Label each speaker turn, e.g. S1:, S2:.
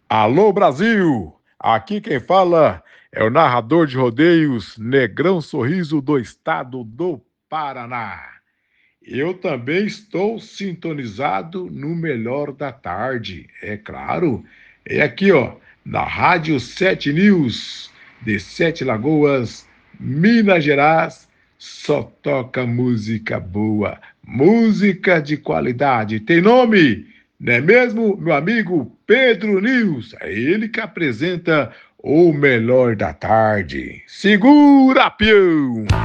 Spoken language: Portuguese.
S1: Alô Brasil! Aqui quem fala é o narrador de rodeios Negrão Sorriso do estado do Paraná. Eu também estou sintonizado no melhor da tarde, é claro. É aqui, ó, na Rádio 7 News, de Sete Lagoas, Minas Gerais, só toca música boa, música de qualidade. Tem nome, não é mesmo, meu amigo Pedro News? É ele que apresenta o melhor da tarde. Segura, peão!